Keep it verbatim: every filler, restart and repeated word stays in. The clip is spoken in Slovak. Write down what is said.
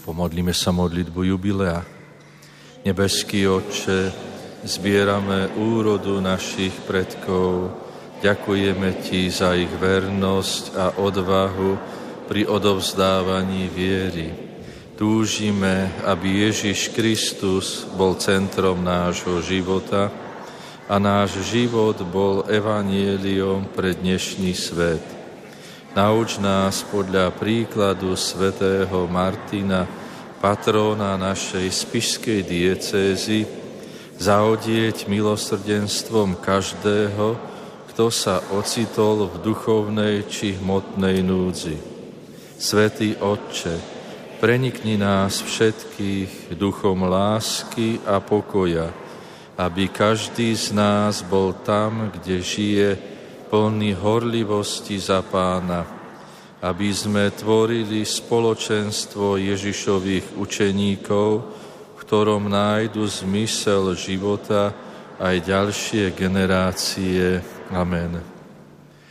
Pomodlíme sa modlitbu jubilea. Nebeský Otče, zbierame úrodu našich predkov. Ďakujeme Ti za ich vernosť a odvahu pri odovzdávaní viery. Túžime, aby Ježiš Kristus bol centrom nášho života a náš život bol evanjeliom pre dnešný svet. Nauč nás podľa príkladu svätého Martina, patróna našej spišskej diecézy, zaodieť milosrdenstvom každého, kto sa ocitol v duchovnej či hmotnej núdzi. Svätý Otče, prenikni nás všetkých duchom lásky a pokoja, aby každý z nás bol tam, kde žije, plný horlivosti za Pána, aby sme tvorili spoločenstvo Ježišových učeníkov, v ktorom nájdu zmysel života aj ďalšie generácie. Amen.